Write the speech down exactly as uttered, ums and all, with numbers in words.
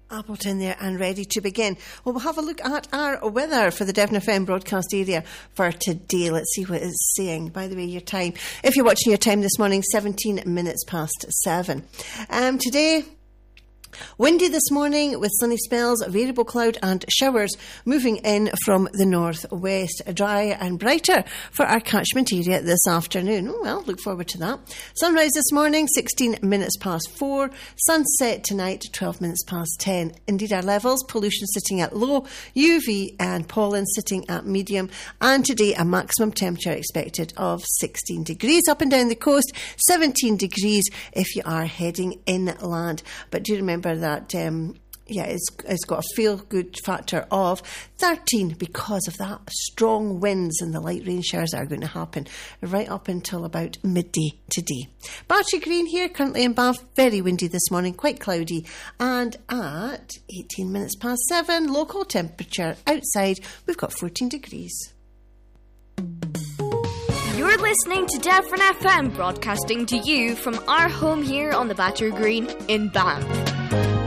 Appleton there and ready to begin. Well, we'll have a look at our weather for the Devon F M broadcast area for today. Let's see what it's saying. By the way, your time, if you're watching your time this morning, seventeen minutes past seven. Um, today, windy this morning with sunny spells, variable cloud and showers moving in from the northwest. Dry and brighter for our catchment area this afternoon. Oh, well, look forward to that. Sunrise this morning, sixteen minutes past four. Sunset tonight, twelve minutes past ten. Indeed, our levels, pollution sitting at low, U V and pollen sitting at medium. And today, a maximum temperature expected of sixteen degrees. Up and down the coast, seventeen degrees if you are heading inland. But do remember that um, yeah it's, it's got a feel good factor of thirteen because of that strong winds and the light rain showers that are going to happen right up until about midday today. Battery Green here, currently in Bath, very windy this morning, quite cloudy, and at eighteen minutes past seven, local temperature outside we've got fourteen degrees. You're listening to Devon F M, broadcasting to you from our home here on the Battery Green in Banff.